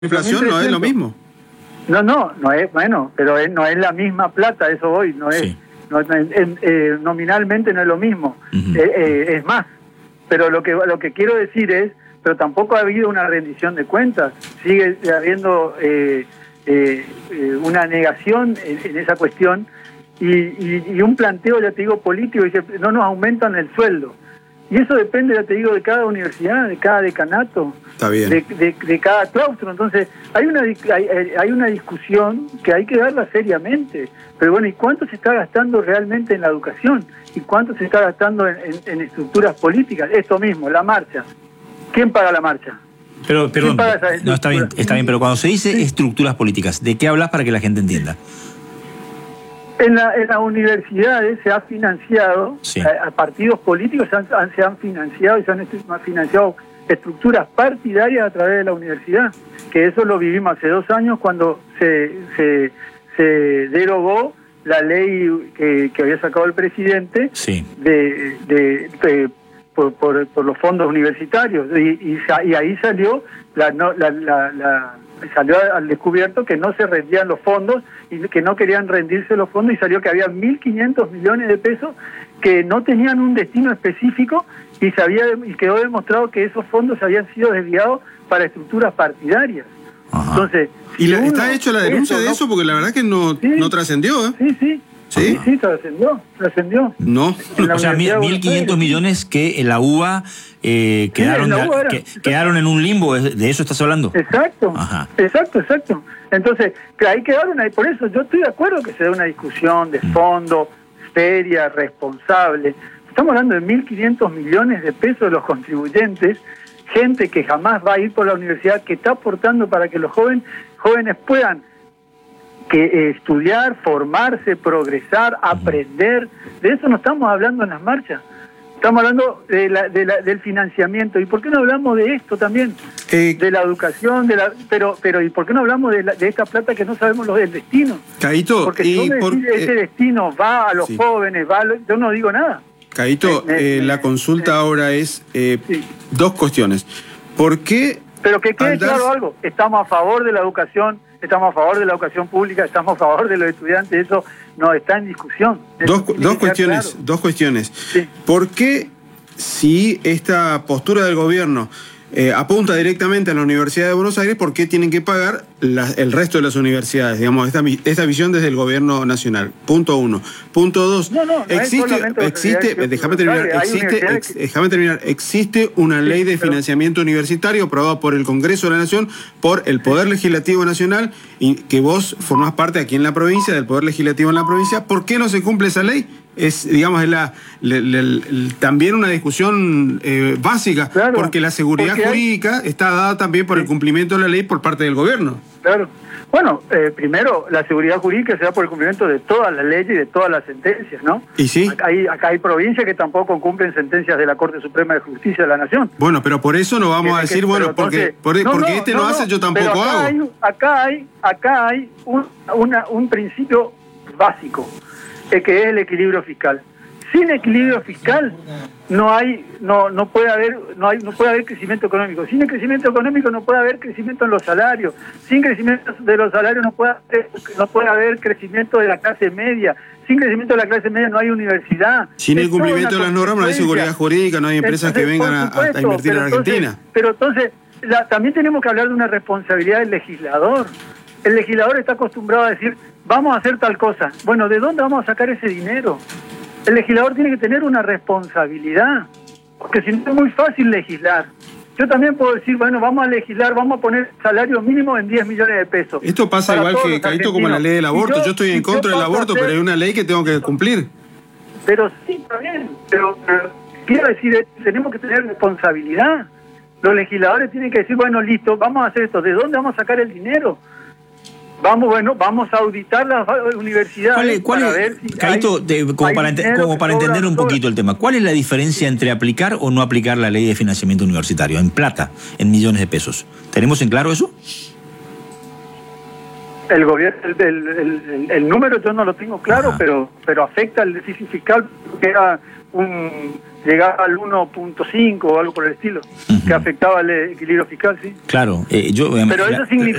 inflación no es lo mismo. No es, bueno, pero no es la misma plata, eso hoy, no es, sí. Nominalmente no es lo mismo, es más. Pero lo que quiero decir es, pero tampoco ha habido una rendición de cuentas, sigue habiendo una negación en esa cuestión y un planteo, ya te digo, político, dice, no nos aumentan el sueldo. Y eso depende, ya te digo, de cada universidad, de cada decanato, de cada claustro. Entonces, hay una discusión que hay que darla seriamente. Pero bueno, ¿y cuánto se está gastando realmente en la educación? ¿Y cuánto se está gastando en estructuras políticas? Esto mismo, la marcha. ¿Quién paga la marcha? Pero, perdón, no, está bien, pero cuando se dice estructuras políticas, ¿de qué hablas para que la gente entienda? En las universidades se ha financiado, a partidos políticos se han financiado y se han financiado estructuras partidarias a través de la universidad, que eso lo vivimos hace 2 años cuando se derogó la ley que había sacado el presidente por los fondos universitarios y ahí salió salió al descubierto que no se rendían los fondos y que no querían rendirse los fondos y salió que había 1.500 millones de pesos que no tenían un destino específico y quedó demostrado que esos fondos habían sido desviados para estructuras partidarias. Ajá. Entonces, ¿y está hecho la denuncia de eso? Porque la verdad que no trascendió, ¿eh? Sí, trascendió. No. O sea, 1.500 millones que en la UBA quedaron en un limbo, ¿de eso estás hablando? Exacto. Ajá. Exacto. Entonces, que ahí quedaron, por eso yo estoy de acuerdo que se dé una discusión de fondo, seria, responsable. Estamos hablando de 1.500 millones de pesos de los contribuyentes, gente que jamás va a ir por la universidad, que está aportando para que los jóvenes puedan estudiar, formarse, progresar, aprender. De eso no estamos hablando en las marchas. Estamos hablando del financiamiento. ¿Y por qué no hablamos de esto también? De la educación, pero ¿y por qué no hablamos de esta plata que no sabemos el destino? Caíto, porque si ese destino va a los jóvenes, yo no digo nada. Caíto, la consulta ahora es 2 cuestiones. ¿Por qué? Pero que quede claro algo, estamos a favor de la educación, estamos a favor de la educación pública, estamos a favor de los estudiantes, eso no está en discusión. Dos cuestiones. Sí. ¿Por qué, si esta postura del gobierno apunta directamente a la Universidad de Buenos Aires, por qué tienen que pagar el resto de las universidades? Digamos, esta visión desde el gobierno nacional. Punto 1. Punto 2. Déjame terminar. Existe una ley de financiamiento universitario aprobada por el Congreso de la Nación, por el Poder Legislativo Nacional, y que vos formás parte aquí en la provincia, del Poder Legislativo en la provincia. ¿Por qué no se cumple esa ley? Es, digamos, también una discusión básica, porque la seguridad jurídica está dada también por el cumplimiento de la ley por parte del gobierno. Claro. Bueno, primero, la seguridad jurídica se da por el cumplimiento de todas las leyes y de todas las sentencias, ¿no? ¿Y sí? Acá hay provincias que tampoco cumplen sentencias de la Corte Suprema de Justicia de la Nación. Bueno, pero por eso no vamos a decir, porque este no hace, yo tampoco hago. Acá hay un principio básico, que es el equilibrio fiscal. Sin equilibrio fiscal no puede haber crecimiento económico. Sin el crecimiento económico no puede haber crecimiento en los salarios. Sin crecimiento de los salarios no puede haber crecimiento de la clase media. Sin crecimiento de la clase media no hay universidad. Sin el cumplimiento de las normas no hay seguridad jurídica, no hay empresas que vengan a invertir en Argentina. Pero entonces también tenemos que hablar de una responsabilidad del legislador. El legislador está acostumbrado a decir, vamos a hacer tal cosa. Bueno, ¿de dónde vamos a sacar ese dinero? El legislador tiene que tener una responsabilidad, porque si no es muy fácil legislar. Yo también puedo decir, bueno, vamos a legislar, vamos a poner salario mínimo en 10 millones de pesos. Esto pasa igual que, Caíto, como la ley del aborto. Yo estoy en contra del aborto, pero hay una ley que tengo que cumplir. Pero sí, está bien. Pero quiero decir, tenemos que tener responsabilidad. Los legisladores tienen que decir, bueno, listo, vamos a hacer esto. ¿De dónde vamos a sacar el dinero? Vamos a auditar las universidades para ver si Caíto, para entender un poquito el tema, ¿cuál es la diferencia entre aplicar o no aplicar la ley de financiamiento universitario en plata, en millones de pesos? ¿Tenemos en claro eso? El gobierno, el número yo no lo tengo claro, pero afecta el déficit fiscal, que era llegaba al 1.5 o algo por el estilo, que afectaba el equilibrio fiscal, sí. Claro, pero eso significa